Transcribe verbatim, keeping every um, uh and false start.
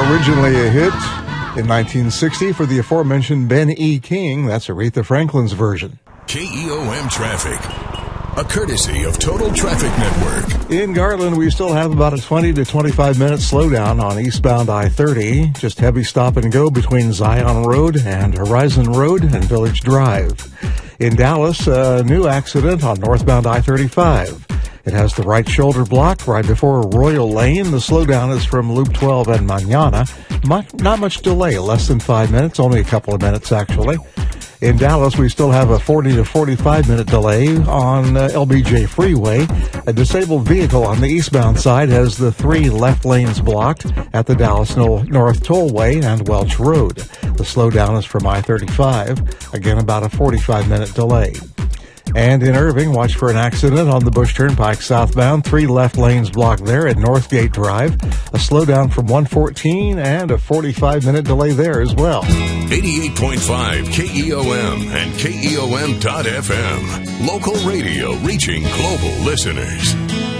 Originally a hit in nineteen sixty for the aforementioned Ben E. King. That's Aretha Franklin's version. K E O M Traffic, a courtesy of Total Traffic Network. In Garland, we still have about a twenty to twenty-five minute slowdown on eastbound I thirty. Just heavy stop and go between Zion Road and Horizon Road and Village Drive. In Dallas, a new accident on northbound I thirty-five. It has the right shoulder block right before Royal Lane. The slowdown is from Loop twelve and Manana. Not much delay, less than five minutes, only a couple of minutes actually. In Dallas, we still have a forty to forty-five minute delay on uh, L B J Freeway. A disabled vehicle on the eastbound side has the three left lanes blocked at the Dallas North Tollway and Welch Road. The slowdown is from I thirty-five. Again, about a forty-five minute delay. And in Irving, watch for an accident on the Bush Turnpike southbound. Three left lanes blocked there at Northgate Drive. A slowdown from one fourteen and a forty-five minute delay there as well. eighty-eight point five K E O M and K E O M dot F M. Local radio reaching global listeners.